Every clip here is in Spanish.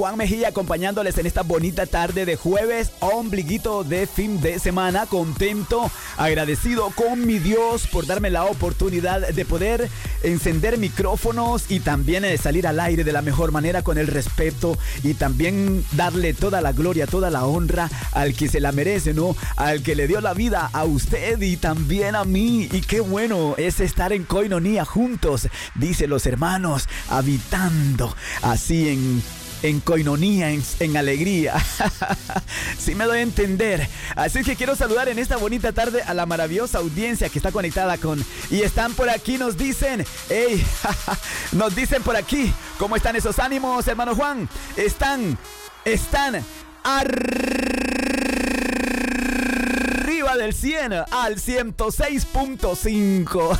Juan Mejía acompañándoles en esta bonita tarde de jueves, ombliguito de fin de semana. Contento, agradecido con mi Dios por darme la oportunidad de poder encender micrófonos y también salir al aire de la mejor manera, con el respeto, y también darle toda la gloria, toda la honra al que se la merece, ¿no? Al que le dio la vida, a usted y también a mí. Y qué bueno es estar en coinonía juntos, dice los hermanos, habitando así en coinonía, en alegría. Sí me doy a entender. Así que quiero saludar en esta bonita tarde a la maravillosa audiencia que está conectada y están por aquí, nos dicen, hey, nos dicen por aquí, ¿cómo están esos ánimos, hermano Juan? Están arriba del 100 al 106.5.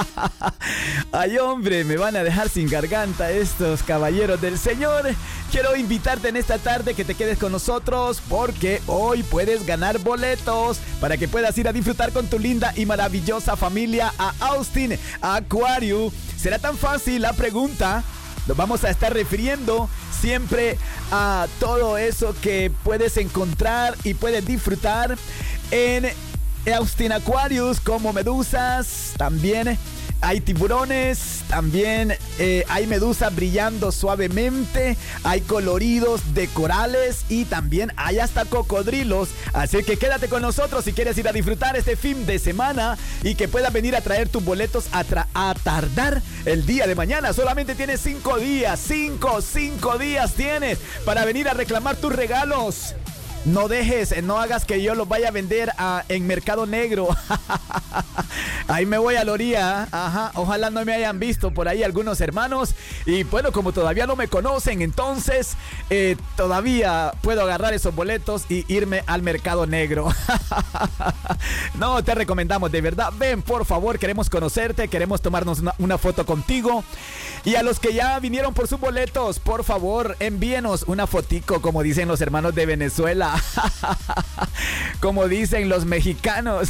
Ay, hombre, me van a dejar sin garganta estos caballeros del Señor. Quiero invitarte en esta tarde que te quedes con nosotros, porque hoy puedes ganar boletos para que puedas ir a disfrutar con tu linda y maravillosa familia a Austin Aquarium. ¿Será tan fácil? La pregunta. Nos vamos a estar refiriendo siempre a todo eso que puedes encontrar y puedes disfrutar en Austin Aquarius, como medusas, también hay tiburones, también hay medusas brillando suavemente, hay coloridos de corales y también hay hasta cocodrilos. Así que quédate con nosotros si quieres ir a disfrutar este fin de semana y que puedas venir a traer tus boletos a tardar el día de mañana. Solamente tienes 5 días, 5 días tienes para venir a reclamar tus regalos. No hagas que yo los vaya a vender en Mercado Negro. Ahí me voy a la orilla. Ajá, ojalá no me hayan visto por ahí algunos hermanos. Y bueno, como todavía no me conocen, entonces todavía puedo agarrar esos boletos y irme al Mercado Negro. No, te recomendamos, de verdad. Ven, por favor, queremos conocerte, queremos tomarnos una foto contigo. Y a los que ya vinieron por sus boletos, por favor, envíenos una fotico, como dicen los hermanos de Venezuela. Como dicen los mexicanos.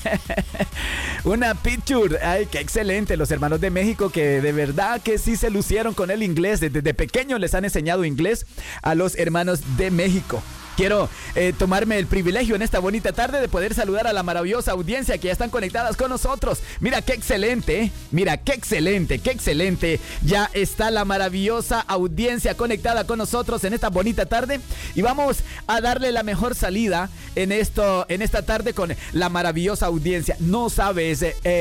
Una picture. Ay, qué excelente. Los hermanos de México, que de verdad que sí se lucieron con el inglés. Desde pequeños les han enseñado inglés a los hermanos de México. Quiero tomarme el privilegio en esta bonita tarde de poder saludar a la maravillosa audiencia que ya están conectadas con nosotros. Mira qué excelente, qué excelente. Ya está la maravillosa audiencia conectada con nosotros en esta bonita tarde. Y vamos a darle la mejor salida en esta tarde con la maravillosa audiencia. No sabes,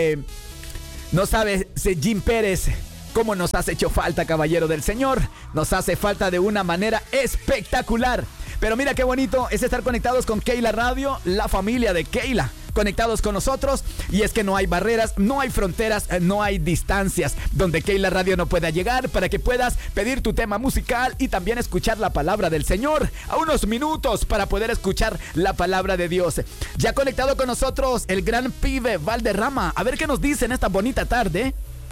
Jim Pérez, cómo nos has hecho falta, caballero del Señor. Nos hace falta de una manera espectacular. Pero mira qué bonito es estar conectados con Keila Radio, la familia de Keila, conectados con nosotros. Y es que no hay barreras, no hay fronteras, no hay distancias donde Keila Radio no pueda llegar, para que puedas pedir tu tema musical y también escuchar la palabra del Señor. A unos minutos para poder escuchar la palabra de Dios. Ya conectado con nosotros el gran pibe Valderrama. A ver qué nos dice en esta bonita tarde.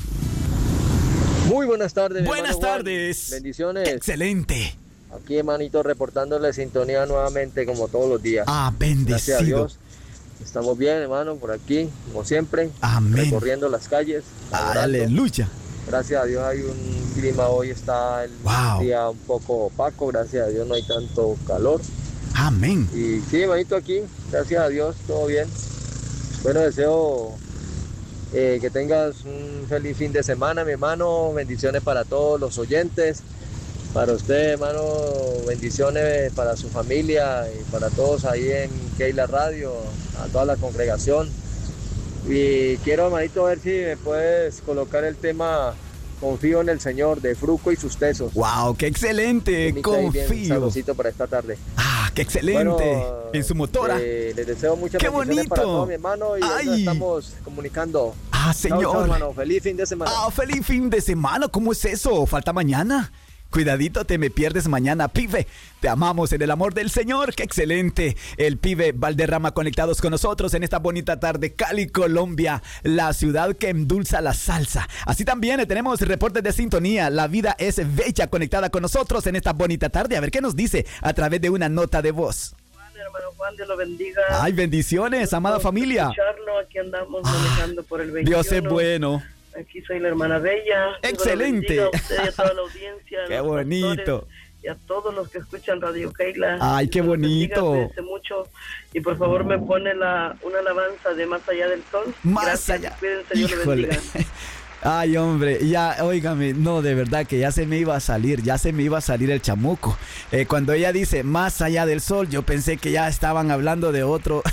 Muy buenas tardes. Buenas tardes. Bendiciones. Excelente. Aquí, hermanito, reportándole sintonía nuevamente como todos los días. Bendecido. Gracias a Dios. Estamos bien, hermano, por aquí, como siempre. Amén. Recorriendo las calles. Aleluya. Gracias a Dios hay un clima, hoy está el día un poco opaco, gracias a Dios no hay tanto calor. Amén. Y sí, hermanito, aquí, gracias a Dios, todo bien. Bueno, deseo que tengas un feliz fin de semana, mi hermano. Bendiciones para todos los oyentes. Para usted, hermano, bendiciones para su familia y para todos ahí en Keila Radio, a toda la congregación. Y quiero, hermanito, ver si me puedes colocar el tema Confío en el Señor, de Fruco y sus tesos. ¡Wow! ¡Qué excelente! Confío. Bien sabrosito para esta tarde. ¡Qué excelente! Bueno, en su motora. Les deseo muchas ¡Qué bendiciones bonito! para todo, mi hermano, y nos estamos comunicando. Señor. Chao, hermano. Feliz fin de semana. ¡Feliz fin de semana! ¿Cómo es eso? ¿Falta mañana? Cuidadito, te me pierdes mañana, pibe. Te amamos en el amor del Señor. ¡Qué excelente! El pibe Valderrama conectados con nosotros en esta bonita tarde. Cali, Colombia, la ciudad que endulza la salsa. Así también tenemos reportes de sintonía. La vida es bella conectada con nosotros en esta bonita tarde. A ver qué nos dice a través de una nota de voz. Hermano Juan, Dios lo bendiga. Ay, bendiciones, amada familia. Escucharlo, aquí andamos manejando por el 21. Dios es bueno. Aquí soy la hermana Bella. Excelente. Dios lo bendiga a usted y a toda la audiencia. Qué bonito. y a todos los que escuchan Radio Keila. Ay, qué bonito. Cuídense mucho y por favor me pone una alabanza de Más Allá del Sol. Más Gracias, allá. Cuídense, Dios los bendiga. Ay, hombre, ya, óigame, no, de verdad que ya se me iba a salir el chamuco. Cuando ella dice Más Allá del Sol, yo pensé que ya estaban hablando de otro.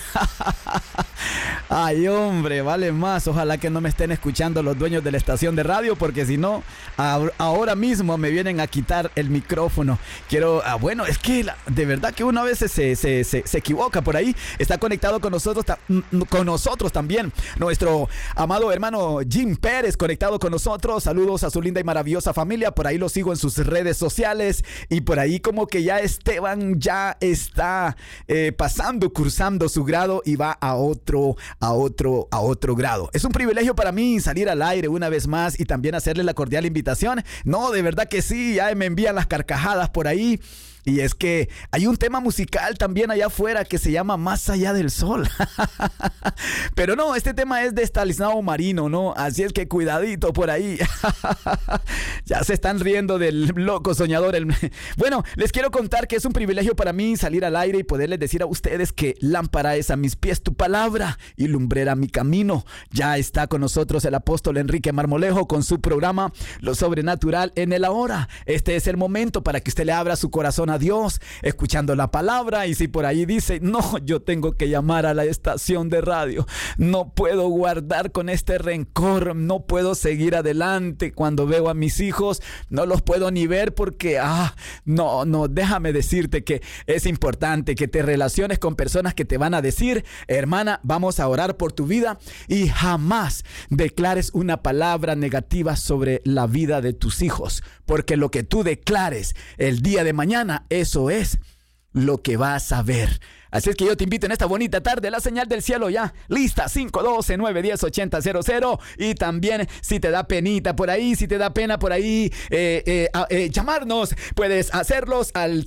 Ay, hombre, vale más. Ojalá que no me estén escuchando los dueños de la estación de radio, porque si no, ahora mismo me vienen a quitar el micrófono. Bueno, es que de verdad que uno a veces se equivoca por ahí. Está conectado con nosotros también nuestro amado hermano Jim Pérez, conectado con nosotros. Saludos a su linda y maravillosa familia. Por ahí lo sigo en sus redes sociales. Y por ahí como que ya Esteban ya está cursando su grado y va a otro grado. Es un privilegio para mí salir al aire una vez más y también hacerle la cordial invitación. No, de verdad que sí, ya me envían las carcajadas por ahí. Y es que hay un tema musical también allá afuera que se llama Más Allá del Sol. Pero no, este tema es de Estanislao Marino, ¿no? Así es que cuidadito por ahí. Ya se están riendo del loco soñador. Bueno, les quiero contar que es un privilegio para mí salir al aire y poderles decir a ustedes que lámpara es a mis pies tu palabra y lumbrera mi camino. Ya está con nosotros el apóstol Enrique Marmolejo con su programa Lo Sobrenatural en el Ahora. Este es el momento para que usted le abra su corazón a Dios, escuchando la palabra. Y si por ahí dice, no, yo tengo que llamar a la estación de radio, no puedo guardar con este rencor, no puedo seguir adelante cuando veo a mis hijos, no los puedo ni ver porque, no, déjame decirte que es importante que te relaciones con personas que te van a decir, hermana, vamos a orar por tu vida, y jamás declares una palabra negativa sobre la vida de tus hijos, porque lo que tú declares el día de mañana, eso es lo que vas a ver. Así es que yo te invito en esta bonita tarde, la señal del cielo ya lista, 512-910-8000. Y también si te da penita por ahí, si te da pena por ahí llamarnos, puedes hacerlos al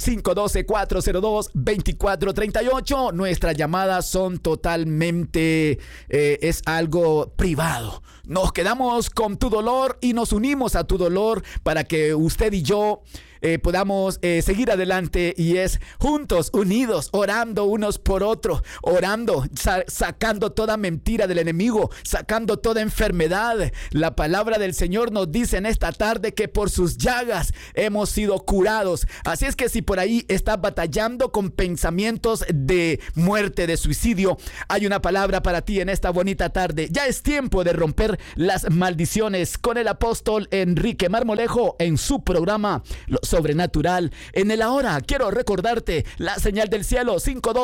512-402-2438. Nuestras llamadas son totalmente, es algo privado. Nos quedamos con tu dolor y nos unimos a tu dolor para que usted y yo podamos seguir adelante, y es juntos, unidos, orando unos por otros, orando, sacando toda mentira del enemigo, sacando toda enfermedad. La palabra del Señor nos dice en esta tarde que por sus llagas hemos sido curados. Así es que si por ahí estás batallando con pensamientos de muerte, de suicidio, hay una palabra para ti en esta bonita tarde. Ya es tiempo de romper las maldiciones con el apóstol Enrique Marmolejo en su programa Lo Sobrenatural en el Ahora. Quiero recordarte la señal del cielo,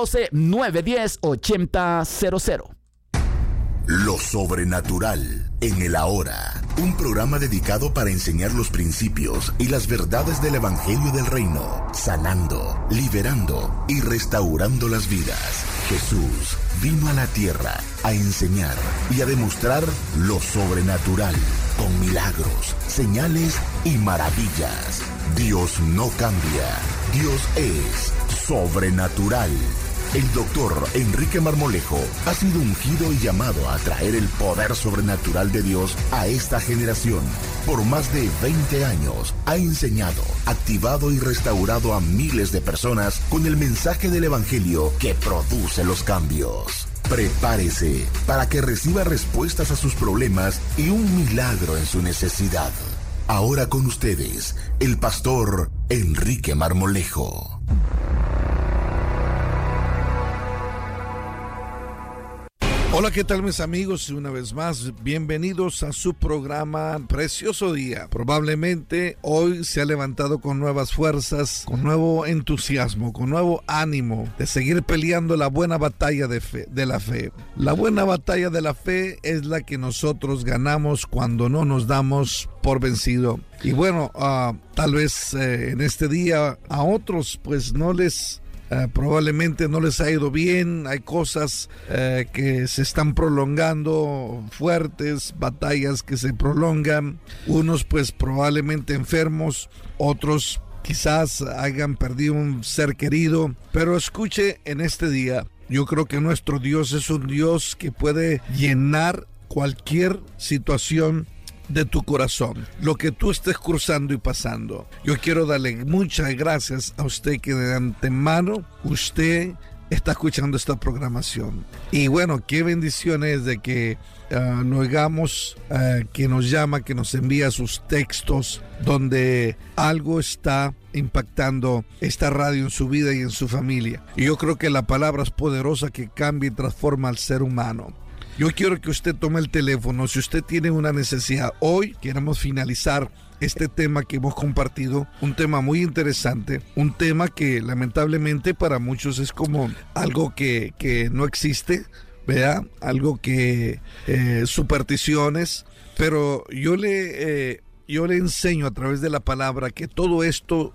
512-910-8000. Lo Sobrenatural en el Ahora, un programa dedicado para enseñar los principios y las verdades del Evangelio del Reino, sanando, liberando y restaurando las vidas. Jesús vino a la tierra a enseñar y a demostrar lo sobrenatural, con milagros, señales y maravillas. Dios no cambia, Dios es sobrenatural. El doctor Enrique Marmolejo ha sido ungido y llamado a traer el poder sobrenatural de Dios a esta generación. Por más de 20 años ha enseñado, activado y restaurado a miles de personas con el mensaje del Evangelio que produce los cambios. Prepárese para que reciba respuestas a sus problemas y un milagro en su necesidad. Ahora con ustedes, el pastor Enrique Marmolejo. Hola, ¿qué tal mis amigos? Una vez más, bienvenidos a su programa Precioso Día. Probablemente hoy se ha levantado con nuevas fuerzas, con nuevo entusiasmo, con nuevo ánimo de seguir peleando la buena batalla de la fe. La buena batalla de la fe es la que nosotros ganamos cuando no nos damos por vencido. Y bueno, tal vez en este día a otros pues probablemente no les ha ido bien, hay cosas que se están prolongando, fuertes, batallas que se prolongan, unos pues probablemente enfermos, otros quizás hayan perdido un ser querido, pero escuche en este día, yo creo que nuestro Dios es un Dios que puede llenar cualquier situación de tu corazón, lo que tú estés cruzando y pasando. Yo quiero darle muchas gracias a usted que de antemano usted está escuchando esta programación. Y bueno, qué bendición es de que nos hagamos, que nos llama, que nos envía sus textos donde algo está impactando esta radio en su vida y en su familia. Y yo creo que la palabra es poderosa, que cambia y transforma al ser humano. Yo quiero que usted tome el teléfono. Si usted tiene una necesidad, hoy queremos finalizar este tema que hemos compartido, un tema muy interesante, un tema que lamentablemente para muchos es como algo que no existe, ¿verdad? Algo que supersticiones, pero yo le enseño a través de la palabra que todo esto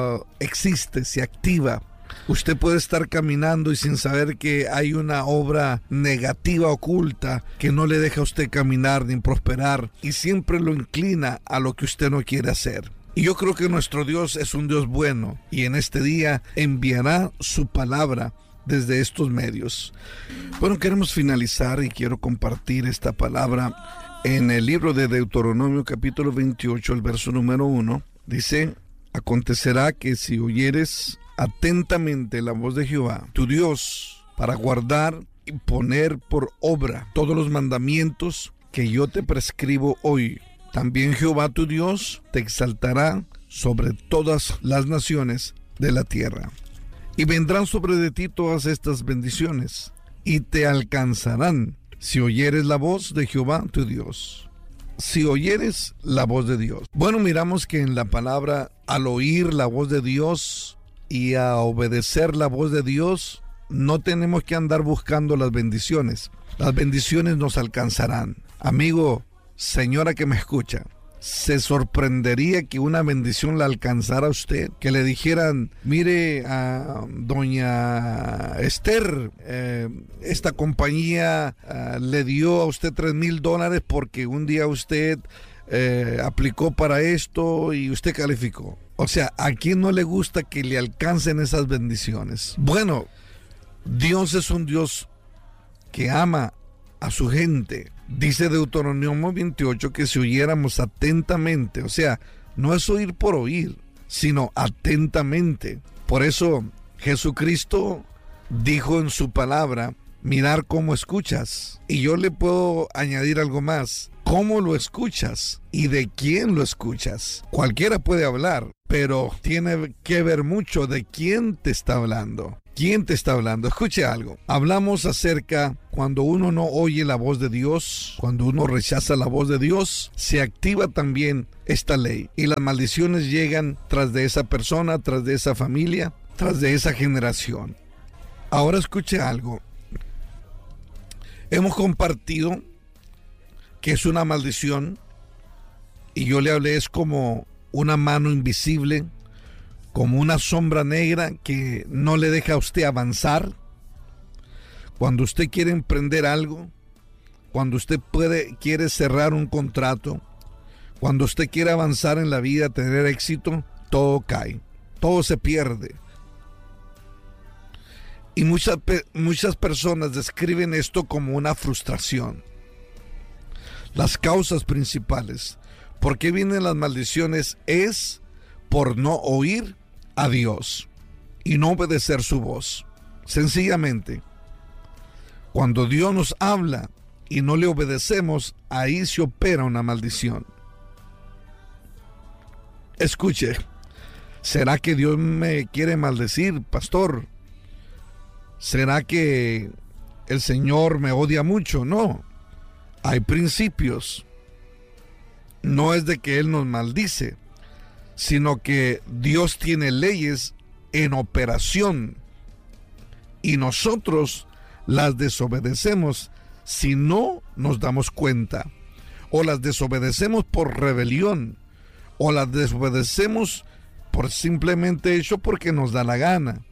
existe, se activa. Usted puede estar caminando y sin saber que hay una obra negativa oculta que no le deja a usted caminar ni prosperar y siempre lo inclina a lo que usted no quiere hacer. Y yo creo que nuestro Dios es un Dios bueno y en este día enviará su palabra desde estos medios. Bueno, queremos finalizar y quiero compartir esta palabra en el libro de Deuteronomio capítulo 28, el verso número 1. Dice: acontecerá que si oyeres atentamente la voz de Jehová, tu Dios, para guardar y poner por obra todos los mandamientos que yo te prescribo hoy, también Jehová tu Dios te exaltará sobre todas las naciones de la tierra. Y vendrán sobre de ti todas estas bendiciones, y te alcanzarán si oyeres la voz de Jehová tu Dios. Si oyeres la voz de Dios. Bueno, miramos que en la palabra, al oír la voz de Dios y a obedecer la voz de Dios, no tenemos que andar buscando las bendiciones. Las bendiciones nos alcanzarán. Amigo, señora que me escucha, ¿se sorprendería que una bendición la alcanzara a usted? Que le dijeran: mire, a doña Esther, esta compañía le dio a usted $3,000 porque un día usted aplicó para esto y usted calificó. O sea, ¿a quién no le gusta que le alcancen esas bendiciones? Bueno, Dios es un Dios que ama a su gente. Dice Deuteronomio 28 que si oyéramos atentamente, o sea, no es oír por oír, sino atentamente. Por eso Jesucristo dijo en su palabra: mirar cómo escuchas. Y yo le puedo añadir algo más: cómo lo escuchas y de quién lo escuchas. Cualquiera puede hablar, pero tiene que ver mucho de quién te está hablando. ¿Quién te está hablando? Escuche algo. Hablamos acerca cuando uno no oye la voz de Dios, cuando uno rechaza la voz de Dios, se activa también esta ley. Y las maldiciones llegan tras de esa persona, tras de esa familia, tras de esa generación. Ahora escuche algo. Hemos compartido que es una maldición, y yo le hablé, es como una mano invisible, como una sombra negra que no le deja a usted avanzar. Cuando usted quiere emprender algo, cuando usted quiere cerrar un contrato, cuando usted quiere avanzar en la vida, tener éxito, todo cae, todo se pierde. Y muchas personas describen esto como una frustración. Las causas principales por qué vienen las maldiciones es por no oír a Dios y no obedecer su voz. Sencillamente, cuando Dios nos habla y no le obedecemos, ahí se opera una maldición. Escuche, ¿será que Dios me quiere maldecir, pastor? ¿Será que el Señor me odia mucho? No, hay principios. No es de que Él nos maldice, sino que Dios tiene leyes en operación y nosotros las desobedecemos si no nos damos cuenta, o las desobedecemos por rebelión, o las desobedecemos por simplemente hecho porque nos da la gana.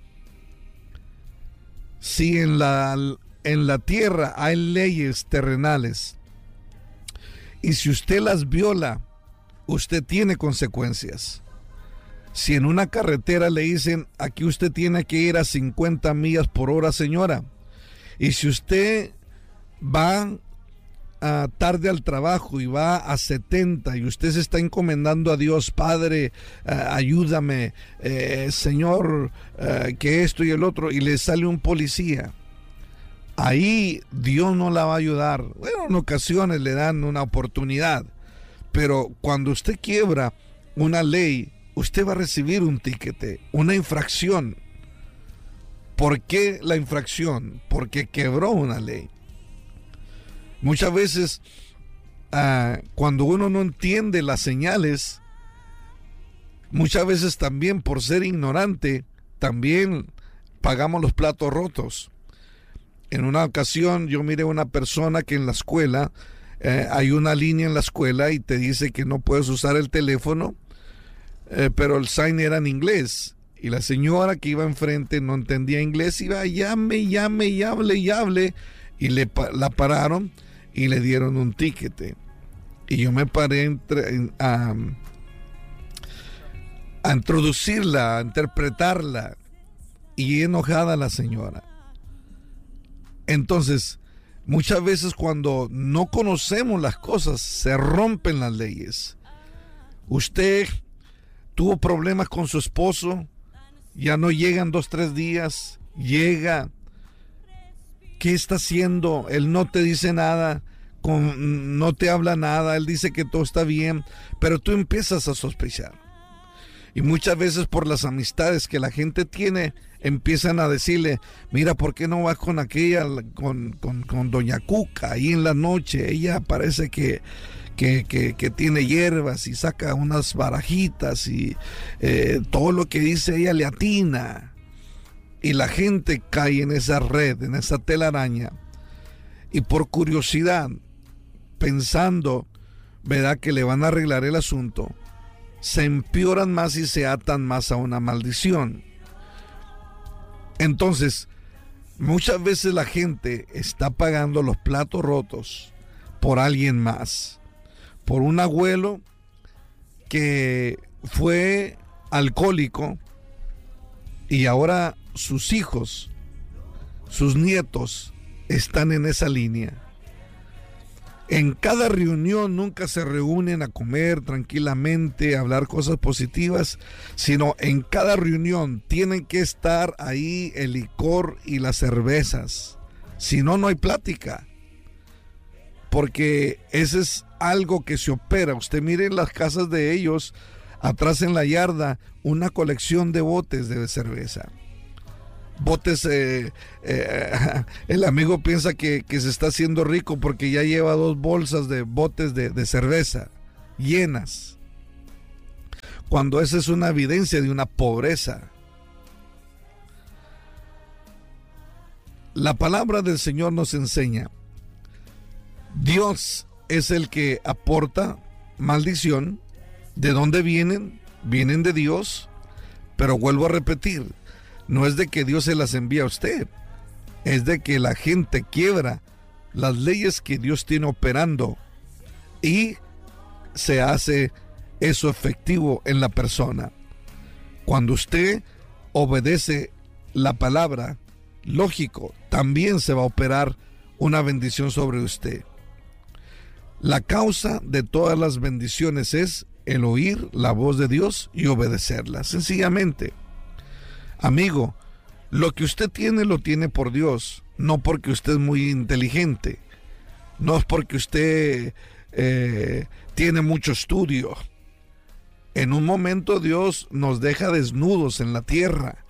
Si en la tierra hay leyes terrenales y si usted las viola, usted tiene consecuencias. Si en una carretera le dicen: aquí usted tiene que ir a 50 millas por hora, señora, y si usted va tarde al trabajo y va a 70 y usted se está encomendando a Dios, Padre, ayúdame, Señor, que esto y el otro, y le sale un policía, ahí Dios no la va a ayudar. Bueno, en ocasiones le dan una oportunidad, pero cuando usted quiebra una ley, usted va a recibir un tiquete, una infracción. ¿Por qué la infracción? Porque quebró una ley. Muchas veces, cuando uno no entiende las señales, muchas veces también por ser ignorante, también pagamos los platos rotos. En una ocasión yo miré a una persona que en la escuela, hay una línea en la escuela y te dice que no puedes usar el teléfono, pero el sign era en inglés. Y la señora que iba enfrente no entendía inglés, iba llame, y hable, y la pararon y le dieron un tiquete. Y yo me paré a introducirla, a interpretarla, y enojada la señora. Entonces, muchas veces cuando no conocemos las cosas, se rompen las leyes. Usted tuvo problemas con su esposo, ya no llegan 2-3 días, llega. ¿Qué está haciendo? Él no te dice nada, no te habla nada, él dice que todo está bien, pero tú empiezas a sospechar. Y muchas veces por las amistades que la gente tiene, empiezan a decirle, mira, ¿por qué no vas con aquella, con doña Cuca, ahí en la noche? Ella parece que tiene hierbas y saca unas barajitas y todo lo que dice ella le atina. Y la gente cae en esa red, en esa telaraña, y por curiosidad, pensando, ¿verdad?, que le van a arreglar el asunto, se empeoran más y se atan más a una maldición. Entonces, muchas veces la gente está pagando los platos rotos por alguien más, por un abuelo que fue alcohólico y ahora sus hijos, sus nietos están en esa línea. En cada reunión nunca se reúnen a comer tranquilamente, a hablar cosas positivas, sino en cada reunión tienen que estar ahí el licor y las cervezas. Si no, no hay plática. Porque ese es algo que se opera. Usted mire en las casas de ellos, atrás en la yarda, una colección de botes de cerveza. Botes, el amigo piensa que se está haciendo rico porque ya lleva 2 bolsas de botes de cerveza llenas, cuando esa es una evidencia de una pobreza. La palabra del Señor nos enseña, Dios es el que aporta maldición. ¿De dónde vienen? Vienen de Dios, pero vuelvo a repetir, no es de que Dios se las envía a usted, es de que la gente quiebra las leyes que Dios tiene operando y se hace eso efectivo en la persona. Cuando usted obedece la palabra, lógico, también se va a operar una bendición sobre usted. La causa de todas las bendiciones es el oír la voz de Dios y obedecerla, sencillamente. Amigo, lo que usted tiene lo tiene por Dios, no porque usted es muy inteligente, no es porque usted tiene mucho estudio. En un momento Dios nos deja desnudos en la tierra.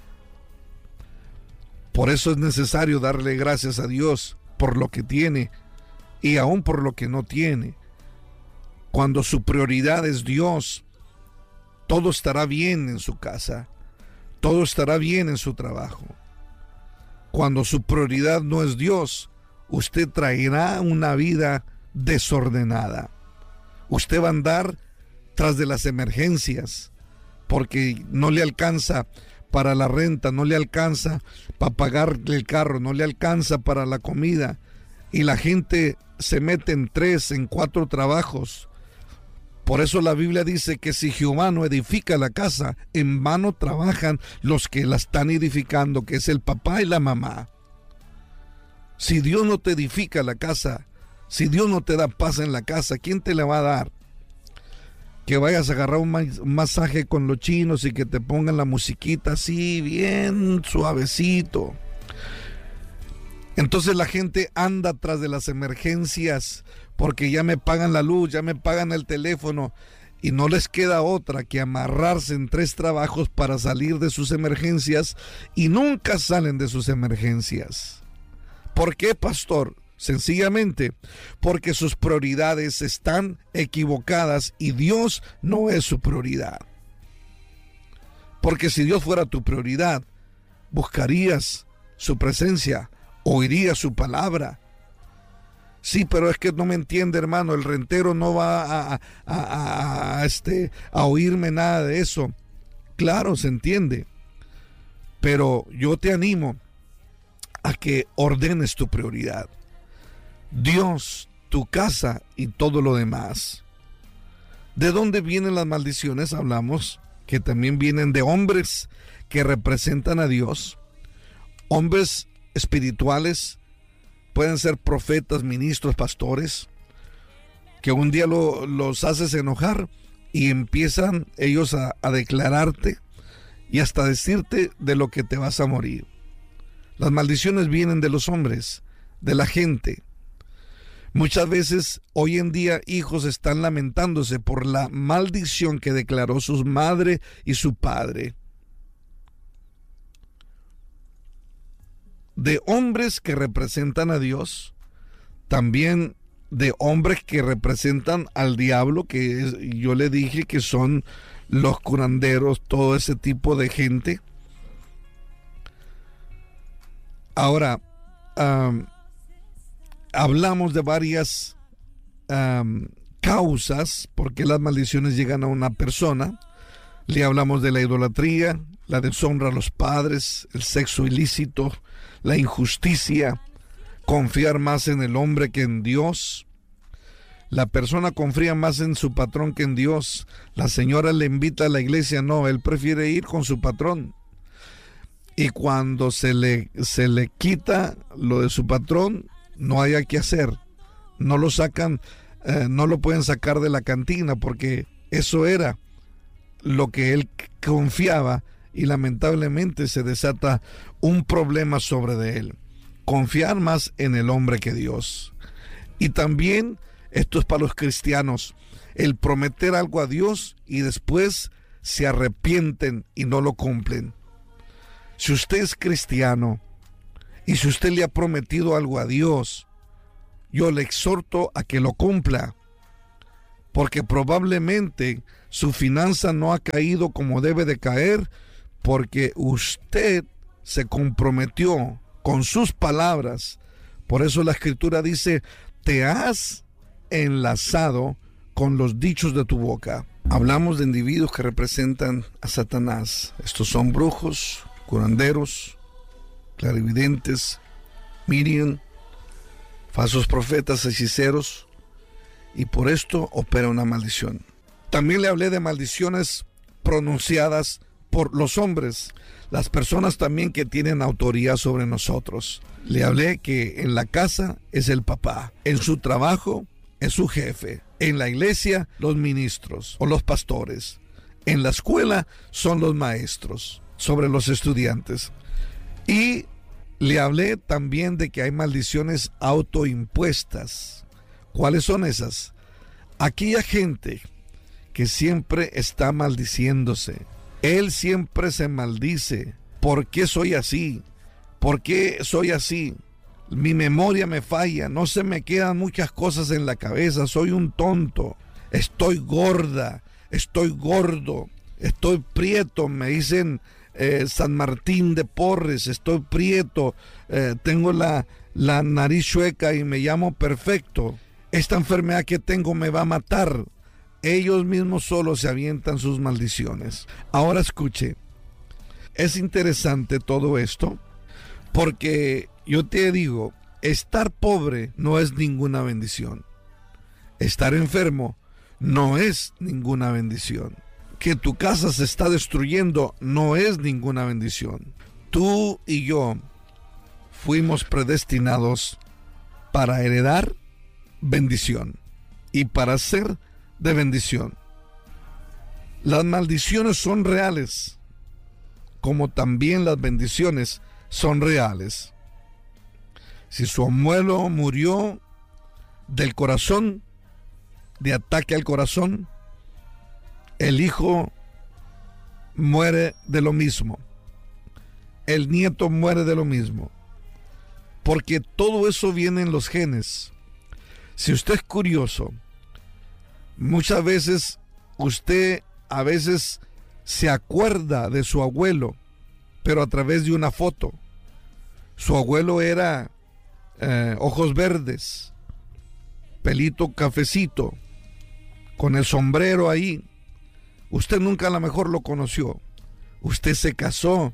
Por eso es necesario darle gracias a Dios por lo que tiene y aún por lo que no tiene. Cuando su prioridad es Dios, todo estará bien en su casa. Todo estará bien en su trabajo. Cuando su prioridad no es Dios, usted traerá una vida desordenada. Usted va a andar tras de las emergencias, porque no le alcanza para la renta, no le alcanza para pagarle el carro, no le alcanza para la comida. Y la gente se mete en 3, en 4 trabajos. Por eso la Biblia dice que si Jehová no edifica la casa, en vano trabajan los que la están edificando, que es el papá y la mamá. Si Dios no te edifica la casa, Si Dios no te da paz en la casa, ¿quién te la va a dar? Que vayas a agarrar un masaje con los chinos y que te pongan la musiquita así, bien suavecito. Entonces la gente anda tras de las emergencias porque ya me pagan la luz, ya me pagan el teléfono y no les queda otra que amarrarse en 3 trabajos para salir de sus emergencias y nunca salen de sus emergencias. ¿Por qué, pastor? Sencillamente porque sus prioridades están equivocadas y Dios no es su prioridad. Porque si Dios fuera tu prioridad, buscarías su presencia, oirías su palabra. Sí, pero es que no me entiende, hermano, el rentero no va a oírme nada de eso. Claro, se entiende, pero yo te animo a que ordenes tu prioridad. Dios, tu casa y todo lo demás. ¿De dónde vienen las maldiciones? Hablamos que también vienen de hombres que representan a Dios, hombres espirituales, pueden ser profetas, ministros, pastores, que un día los haces enojar y empiezan ellos a declararte y hasta decirte de lo que te vas a morir. Las maldiciones vienen de los hombres, de la gente. Muchas veces hoy en día hijos están lamentándose por la maldición que declaró su madre y su padre. De hombres que representan a Dios, también de hombres que representan al diablo, yo le dije que son los curanderos, todo ese tipo de gente. Ahora, hablamos de varias causas por qué las maldiciones llegan a una persona. Le hablamos de la idolatría, la deshonra a los padres, el sexo ilícito, la injusticia, confiar más en el hombre que en Dios. La persona confía más en su patrón que en Dios. La señora le invita a la iglesia, no, él prefiere ir con su patrón. Y cuando se le quita lo de su patrón, no haya que hacer. No lo sacan, no lo pueden sacar de la cantina porque eso era lo que él confiaba y lamentablemente se desata un problema sobre de él. Confiar más en el hombre que Dios. Y también, esto es para los cristianos, el prometer algo a Dios y después se arrepienten y no lo cumplen. Si usted es cristiano y si usted le ha prometido algo a Dios, yo le exhorto a que lo cumpla, porque probablemente su finanza no ha caído como debe de caer, porque usted se comprometió con sus palabras. Por eso la Escritura dice, te has enlazado con los dichos de tu boca. Hablamos de individuos que representan a Satanás. Estos son brujos, curanderos, clarividentes, medium, falsos profetas, hechiceros, y por esto opera una maldición. También le hablé de maldiciones pronunciadas por los hombres, las personas también que tienen autoridad sobre nosotros. Le hablé que en la casa es el papá, en su trabajo es su jefe, en la iglesia los ministros o los pastores, en la escuela son los maestros sobre los estudiantes. Y le hablé también de que hay maldiciones autoimpuestas. ¿Cuáles son esas? Aquella gente que siempre está maldiciéndose. Él siempre se maldice. ¿Por qué soy así? ¿Por qué soy así? Mi memoria me falla, no se me quedan muchas cosas en la cabeza, soy un tonto, estoy gorda, estoy gordo, estoy prieto, me dicen San Martín de Porres, estoy prieto, tengo la nariz chueca y me llamo perfecto. Esta enfermedad que tengo me va a matar. Ellos mismos solos se avientan sus maldiciones. Ahora escuche, es interesante todo esto, porque yo te digo, estar pobre no es ninguna bendición. Estar enfermo no es ninguna bendición. Que tu casa se está destruyendo no es ninguna bendición. Tú y yo fuimos predestinados para heredar bendición y para ser de bendición. Las maldiciones son reales, como también las bendiciones son reales. Si su abuelo murió del corazón, de ataque al corazón, el hijo muere de lo mismo. El nieto muere de lo mismo. Porque todo eso viene en los genes. Si usted es curioso, muchas veces usted a veces se acuerda de su abuelo, pero a través de una foto. Su abuelo era ojos verdes, pelito cafecito, con el sombrero ahí. Usted nunca a lo mejor lo conoció. Usted se casó.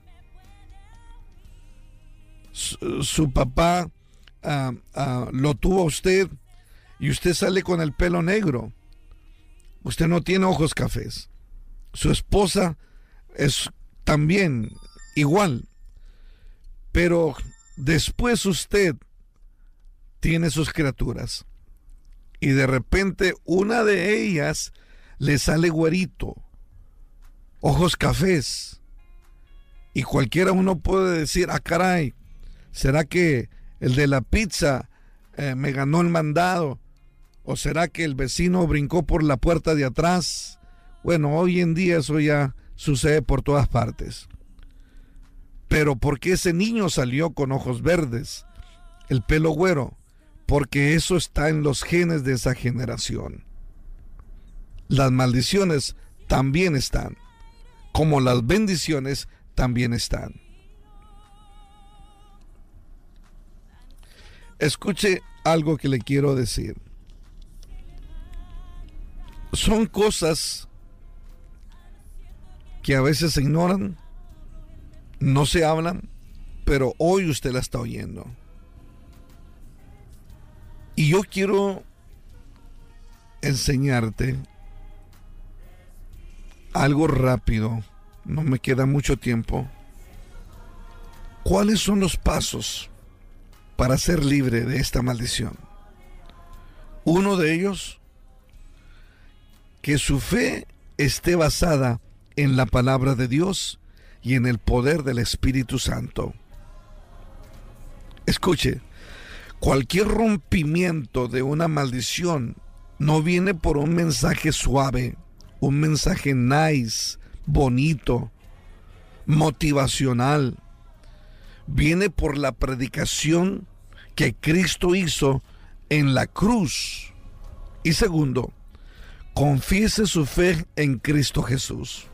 Su papá lo tuvo a usted y usted sale con el pelo negro. Usted no tiene ojos cafés. Su esposa es también igual. Pero después usted tiene sus criaturas y de repente una de ellas le sale güerito, ojos cafés, y cualquiera uno puede decir, ah caray, ¿será que el de la pizza me ganó el mandado? ¿O será que el vecino brincó por la puerta de atrás? Bueno, hoy en día eso ya sucede por todas partes. Pero ¿por qué ese niño salió con ojos verdes, el pelo güero? Porque eso está en los genes de esa generación. Las maldiciones también están, como las bendiciones también están. Escuche algo que le quiero decir. Son cosas que a veces se ignoran, no se hablan, pero hoy usted la está oyendo. Y yo quiero enseñarte algo rápido, no me queda mucho tiempo. ¿Cuáles son los pasos para ser libre de esta maldición? Uno de ellos, que su fe esté basada en la palabra de Dios y en el poder del Espíritu Santo. Escuche, cualquier rompimiento de una maldición no viene por un mensaje suave, un mensaje nice, bonito, motivacional. Viene por la predicación que Cristo hizo en la cruz. Y segundo, confiese su fe en Cristo Jesús.